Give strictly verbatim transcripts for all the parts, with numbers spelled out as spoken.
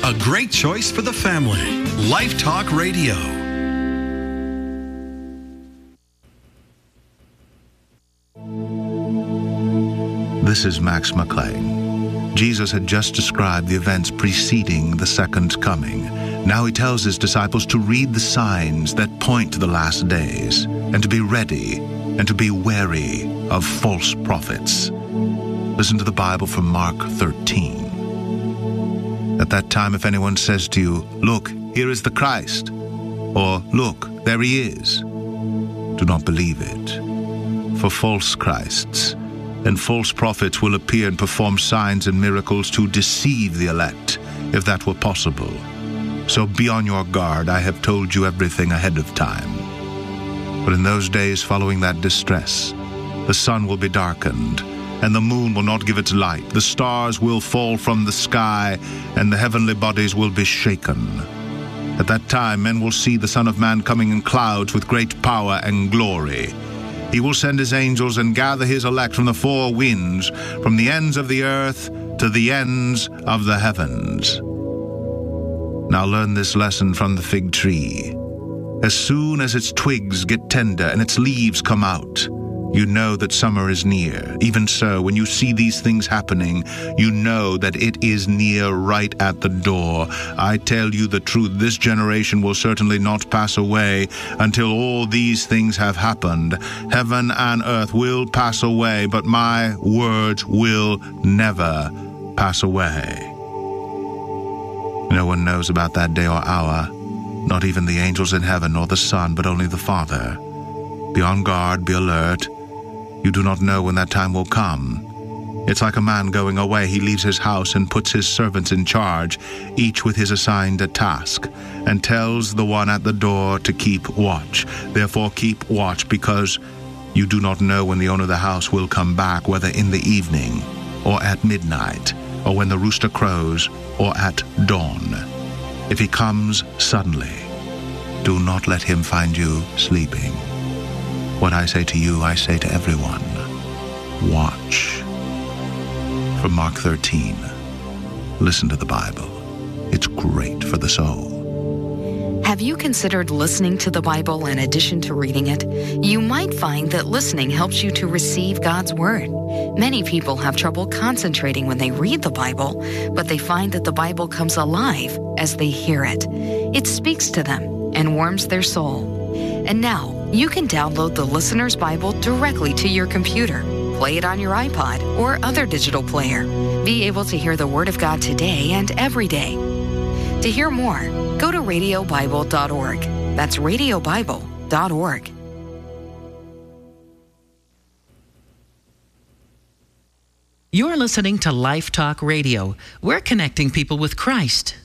A great choice for the family. Life Talk Radio. This is Max McLean. Jesus had just described the events preceding the second coming. Now he tells his disciples to read the signs that point to the last days, and to be ready, and to be wary of false prophets. Listen to the Bible from Mark thirteen. At that time, if anyone says to you, "Look, here is the Christ," or "Look, there he is," do not believe it. For false Christs and false prophets will appear and perform signs and miracles to deceive the elect, if that were possible. So be on your guard. I have told you everything ahead of time. But in those days following that distress, the sun will be darkened, and the moon will not give its light. The stars will fall from the sky, and the heavenly bodies will be shaken. At that time, men will see the Son of Man coming in clouds with great power and glory. He will send his angels and gather his elect from the four winds, from the ends of the earth to the ends of the heavens. Now learn this lesson from the fig tree. As soon as its twigs get tender and its leaves come out, you know that summer is near. Even so, when you see these things happening, you know that it is near, right at the door. I tell you the truth, this generation will certainly not pass away until all these things have happened. Heaven and earth will pass away, but my words will never pass away. No one knows about that day or hour, not even the angels in heaven nor the Son, but only the Father. Be on guard, be alert. You do not know when that time will come. It's like a man going away. He leaves his house and puts his servants in charge, each with his assigned task, and tells the one at the door to keep watch. Therefore keep watch, because you do not know when the owner of the house will come back, whether in the evening, or at midnight, or when the rooster crows, or at dawn. If he comes suddenly, do not let him find you sleeping. What I say to you, I say to everyone, watch. From Mark thirteen, listen to the Bible. It's great for the soul. Have you considered listening to the Bible in addition to reading it? You might find that listening helps you to receive God's Word. Many people have trouble concentrating when they read the Bible, but they find that the Bible comes alive as they hear it. It speaks to them and warms their soul. And now, you can download the Listener's Bible directly to your computer, play it on your iPod or other digital player. Be able to hear the Word of God today and every day. To hear more, go to radio bible dot org. That's radio bible dot org. You're listening to Life Talk Radio. We're connecting people with Christ.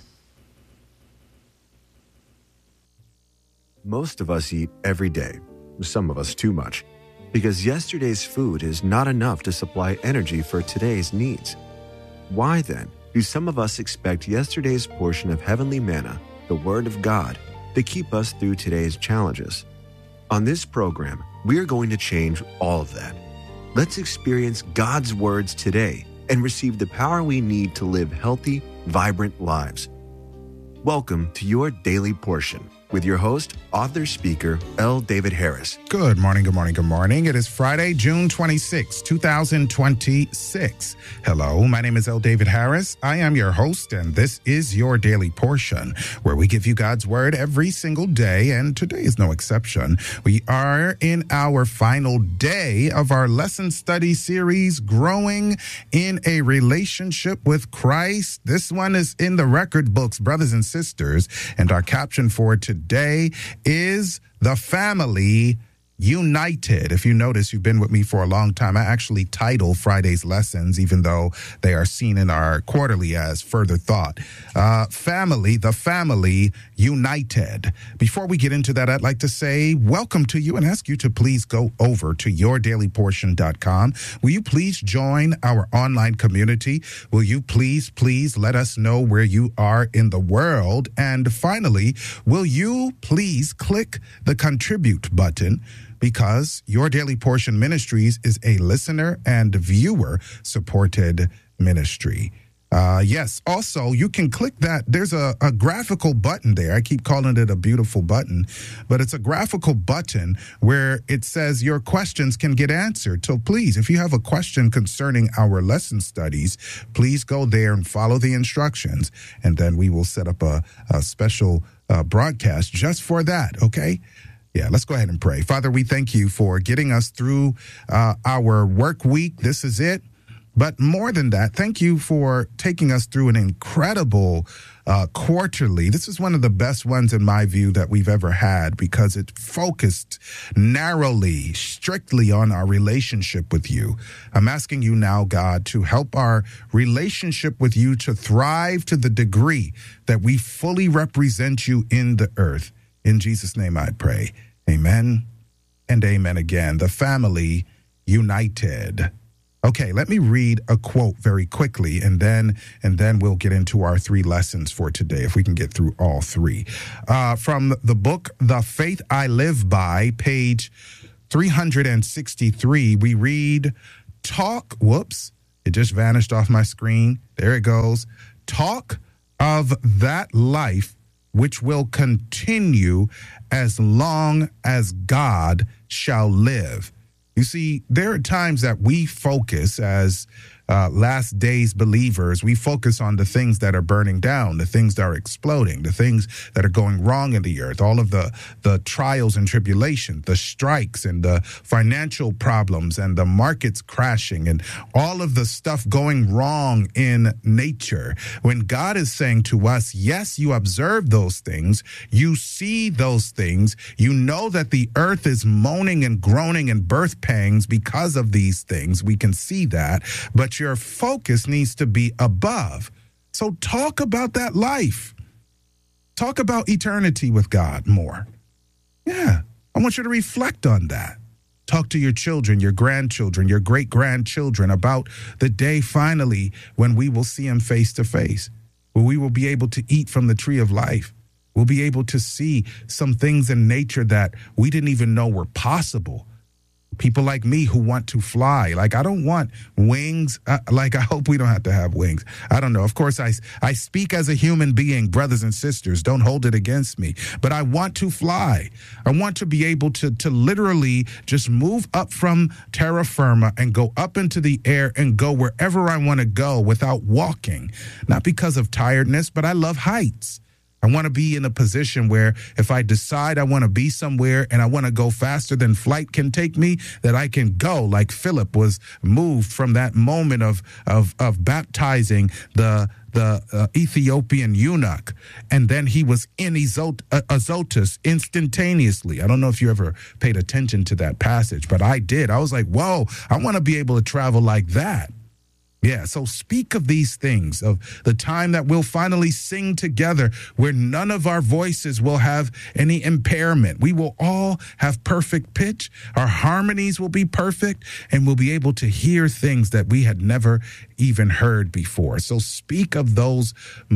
Most of us eat every day, some of us too much, because yesterday's food is not enough to supply energy for today's needs. Why then do some of us expect yesterday's portion of heavenly manna, the Word of God, to keep us through today's challenges? On this program, we're going to change all of that. Let's experience God's words today and receive the power we need to live healthy, vibrant lives. Welcome to your Daily Portion with your host, author, speaker, L. David Harris. Good morning, good morning, good morning. It is Friday, June twenty-sixth, twenty twenty-six. Hello, my name is L. David Harris. I am your host, and this is your Daily Portion, where we give you God's Word every single day, and today is no exception. We are in our final day of our lesson study series, Growing in a Relationship with Christ. This one is in the record books, brothers and sisters, and our caption for today Today is The Family United. If you notice, you've been with me for a long time. I actually title Friday's lessons, even though they are seen in our quarterly as Further Thought. Uh, family, the family united. Before we get into that, I'd like to say welcome to you and ask you to please go over to your daily portion dot com. Will you please join our online community? Will you please, please let us know where you are in the world? And finally, will you please click the contribute button? Because Your Daily Portion Ministries is a listener and viewer supported ministry. Uh, yes. Also, you can click that. There's a, a graphical button there. I keep calling it a beautiful button, but it's a graphical button where it says your questions can get answered. So please, if you have a question concerning our lesson studies, please go there and follow the instructions, and then we will set up a, a special uh, broadcast just for that. Okay. Yeah, let's go ahead and pray. Father, we thank you for getting us through uh, our work week. This is it. But more than that, thank you for taking us through an incredible uh, quarterly. This is one of the best ones, in my view, that we've ever had because it focused narrowly, strictly on our relationship with you. I'm asking you now, God, to help our relationship with you to thrive to the degree that we fully represent you in the earth. In Jesus' name I pray. Amen and amen again. The family united. Okay, let me read a quote very quickly, and then and then we'll get into our three lessons for today, if we can get through all three. Uh, from the book, The Faith I Live By, page three hundred sixty-three, we read, talk, whoops, it just vanished off my screen. There it goes. Talk of that life which will continue as long as God shall live. You see, there are times that we focus as uh, last days believers, we focus on the things that are burning down, the things that are exploding, the things that are going wrong in the earth, all of the, the trials and tribulations, the strikes and the financial problems and the markets crashing and all of the stuff going wrong in nature. When God is saying to us, yes, you observe those things, you see those things, you know that the earth is moaning and groaning in birth pangs because of these things. We can see that, but your focus needs to be above. So talk about that life. Talk about eternity with God more. Yeah, I want you to reflect on that. Talk to your children, your grandchildren, your great-grandchildren about the day finally when we will see him face to face, where we will be able to eat from the tree of life. We'll be able to see some things in nature that we didn't even know were possible. People like me who want to fly. Like, I don't want wings. Uh, like, I hope we don't have to have wings. I don't know. Of course, I, I speak as a human being, brothers and sisters. Don't hold it against me. But I want to fly. I want to be able to, to literally just move up from terra firma and go up into the air and go wherever I want to go without walking. Not because of tiredness, but I love heights. I want to be in a position where if I decide I want to be somewhere and I want to go faster than flight can take me, that I can go like Philip was moved from that moment of of of baptizing the the uh, Ethiopian eunuch. And then he was in Azot- uh, Azotus instantaneously. I don't know if you ever paid attention to that passage, but I did. I was like, whoa, I want to be able to travel like that. Yeah, so speak of these things, of the time that we'll finally sing together where none of our voices will have any impairment. We will all have perfect pitch. Our harmonies will be perfect, and we'll be able to hear things that we had never even heard before. So speak of those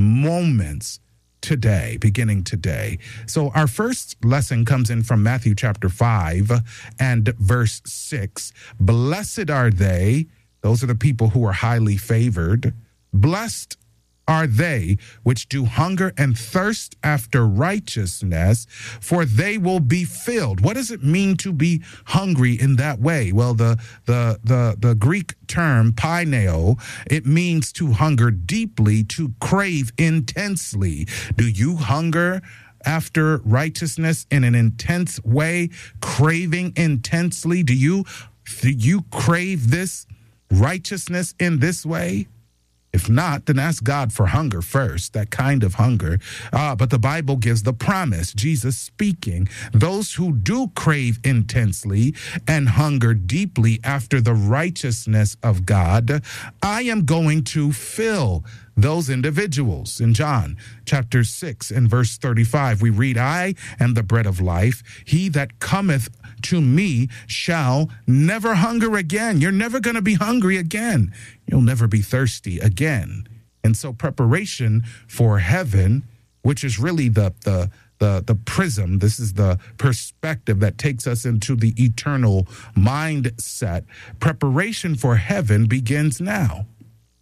moments today, beginning today. So our first lesson comes in from Matthew chapter five and verse six. Blessed are they. Those are the people who are highly favored. Blessed are they which do hunger and thirst after righteousness, for they will be filled. What does it mean to be hungry in that way? Well, the the the, the Greek term paineo, it means to hunger deeply, to crave intensely. Do you hunger after righteousness in an intense way, craving intensely? Do you do you crave this righteousness in this way? If not, then ask God for hunger first, that kind of hunger. Uh, but the Bible gives the promise, Jesus speaking, those who do crave intensely and hunger deeply after the righteousness of God, I am going to fill those individuals. In John chapter six and verse thirty-five, we read, I am the bread of life. He that cometh to me shall never hunger again. You're never going to be hungry again. You'll never be thirsty again. And so preparation for heaven, which is really the the the the prism, this is the perspective that takes us into the eternal mindset. Preparation for heaven begins now.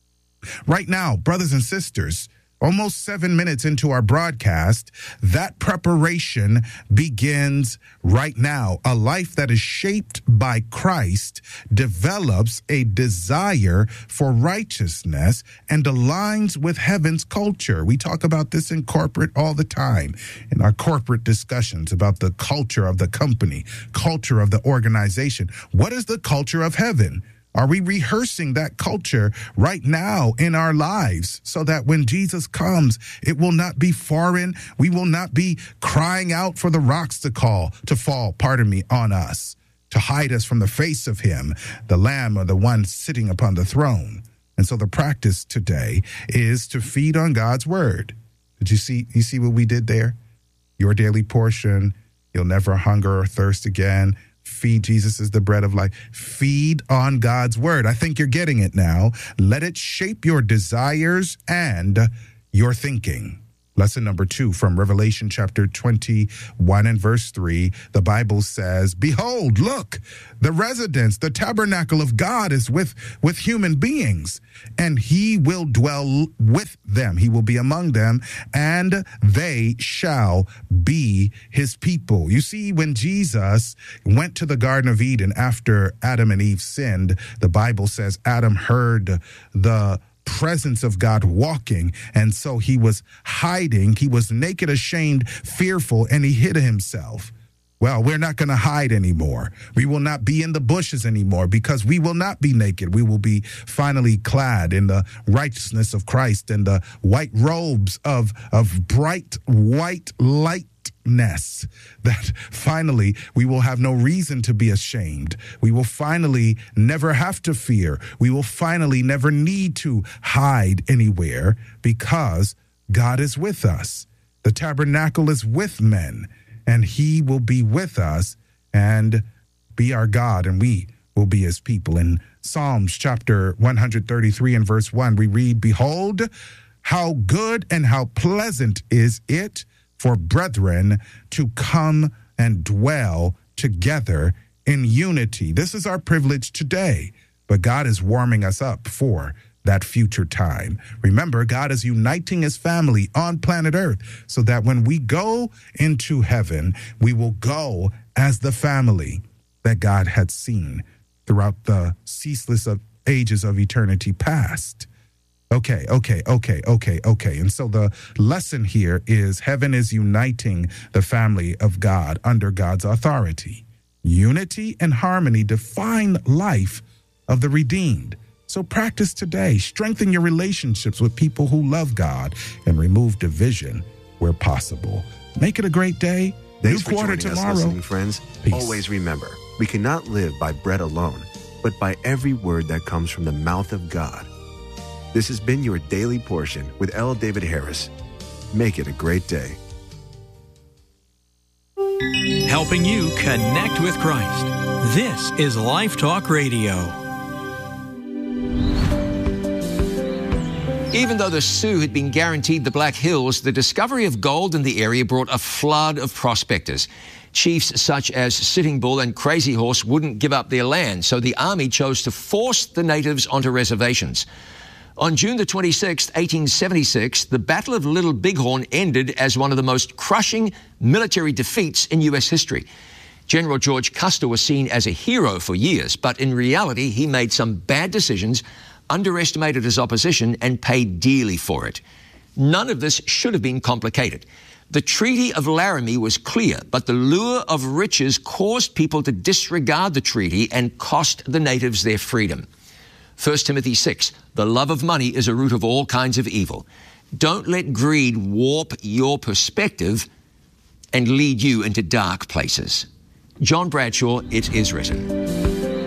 Right now, brothers and sisters, almost seven minutes into our broadcast, that preparation begins right now. A life that is shaped by Christ develops a desire for righteousness and aligns with heaven's culture. We talk about this in corporate all the time, in our corporate discussions about the culture of the company, culture of the organization. What is the culture of heaven? Are we rehearsing that culture right now in our lives so that when Jesus comes, it will not be foreign? We will not be crying out for the rocks to call, to fall, pardon me, on us, to hide us from the face of him, the Lamb or the one sitting upon the throne. And so the practice today is to feed on God's word. Did you see, you see what we did there? Your daily portion, you'll never hunger or thirst again. Feed Jesus is the bread of life. Feed on God's word. I think you're getting it now. Let it shape your desires and your thinking. Lesson number two from Revelation chapter twenty-one and verse three, the Bible says, behold, look, the residence, the tabernacle of God is with, with human beings, and he will dwell with them. He will be among them, and they shall be his people. You see, when Jesus went to the Garden of Eden after Adam and Eve sinned, the Bible says Adam heard the presence of God walking, and so he was hiding. He was naked, ashamed, fearful, and he hid himself. Well, we're not going to hide anymore. We will not be in the bushes anymore because we will not be naked. We will be finally clad in the righteousness of Christ and the white robes of, of bright white light. That finally we will have no reason to be ashamed. We will finally never have to fear. We will finally never need to hide anywhere because God is with us. The tabernacle is with men, and he will be with us and be our God, and we will be his people. In Psalms chapter one thirty-three and verse one, we read, behold, how good and how pleasant is it for brethren to come and dwell together in unity. This is our privilege today, but God is warming us up for that future time. Remember, God is uniting his family on planet Earth so that when we go into heaven, we will go as the family that God had seen throughout the ceaseless of ages of eternity past. Okay, okay, okay, okay, okay. And so the lesson here is heaven is uniting the family of God under God's authority. Unity and harmony define life of the redeemed. So practice today. Strengthen your relationships with people who love God and remove division where possible. Make it a great day. Thanks New for quarter joining tomorrow. us, listening friends. Peace. Always remember, we cannot live by bread alone, but by every word that comes from the mouth of God. This has been your Daily Portion with L. David Harris. Make it a great day. Helping you connect with Christ. This is Life Talk Radio. Even though the Sioux had been guaranteed the Black Hills, the discovery of gold in the area brought a flood of prospectors. Chiefs such as Sitting Bull and Crazy Horse wouldn't give up their land, so the army chose to force the natives onto reservations. On June the twenty-sixth, eighteen seventy-six, the Battle of Little Bighorn ended as one of the most crushing military defeats in U S history. General George Custer was seen as a hero for years, but in reality, he made some bad decisions, underestimated his opposition, and paid dearly for it. None of this should have been complicated. The Treaty of Laramie was clear, but the lure of riches caused people to disregard the treaty and cost the natives their freedom. First Timothy six, the love of money is a root of all kinds of evil. Don't let greed warp your perspective and lead you into dark places. John Bradshaw, It Is Written.